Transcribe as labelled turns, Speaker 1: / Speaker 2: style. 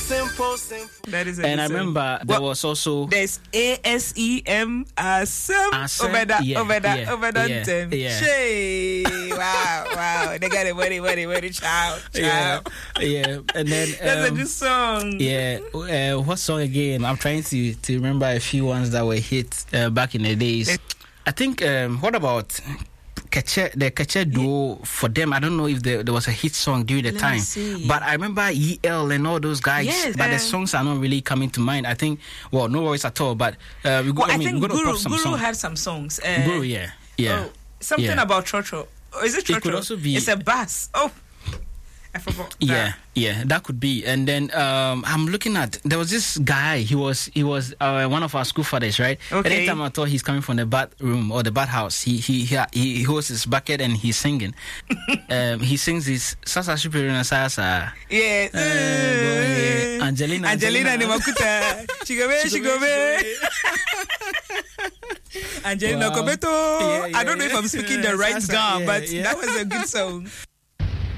Speaker 1: Simple.
Speaker 2: That is a
Speaker 3: And I remember there was also
Speaker 2: there's ASEM Obeda. Wow. They got it very child.
Speaker 3: Yeah. And then
Speaker 2: that's a good song.
Speaker 3: Yeah. What song again? I'm trying to remember a few ones that were hit back in the days. I think what about the Kache duo for them? I don't know if there was a hit song during the time, but I remember EL and all those guys.
Speaker 2: Yes,
Speaker 3: but the songs are not really coming to mind. I think, no worries at all. But
Speaker 2: I think Guru had some songs.
Speaker 3: Guru, yeah.
Speaker 2: Something about Chocho. Is it Chocho?
Speaker 3: It could also be.
Speaker 2: It's a bass. Oh, I forgot.
Speaker 3: Yeah, that could be. And then I'm looking at, there was this guy. He was one of our school fathers, right?
Speaker 2: Okay.
Speaker 3: Anytime I thought he's coming from the bathroom or the bathhouse, he holds his bucket and he's singing. He sings this Sasa Shipirina Sasa.
Speaker 2: Yeah.
Speaker 3: Angelina
Speaker 2: Nimakuta. Shigobe. Angelina Kobeto. I don't know if I'm speaking the right gum, but that was a good song.